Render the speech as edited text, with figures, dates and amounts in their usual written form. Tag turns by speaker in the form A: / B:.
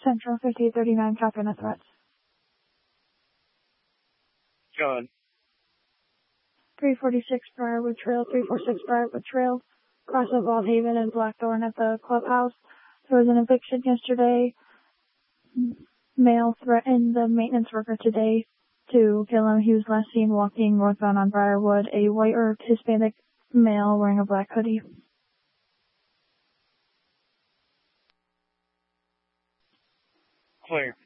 A: Central 5839, copy on the threats.
B: John.
A: 346 Briarwood Trail, 346 Briarwood Trail, cross of Waldhaven and Blackthorn at the clubhouse. There was an eviction yesterday. Male threatened the maintenance worker today to kill him. He was last seen walking northbound on Briarwood, a white or Hispanic male wearing a black hoodie.
B: Clear.